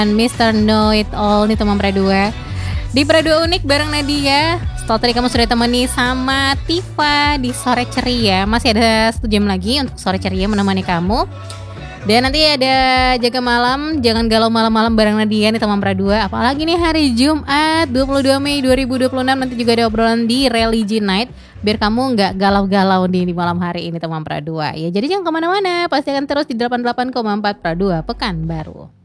Mr. Know It All nih teman Pradua. Di Pradua Unik bareng Nadia. Setelah tadi kamu sudah temani sama Tifa di Sore Ceria, masih ada 1 jam lagi untuk Sore Ceria menemani kamu. Dan nanti ada Jaga Malam, Jangan Galau Malam-Malam bareng Nadia nih teman Pradua. Apalagi nih hari Jumat 22 Mei 2026 nanti juga ada obrolan di Religi Night. Biar kamu gak galau-galau di malam hari ini teman Pradua. Ya jadi jangan kemana-mana, pasti akan terus di 88,4 Pradua Pekanbaru.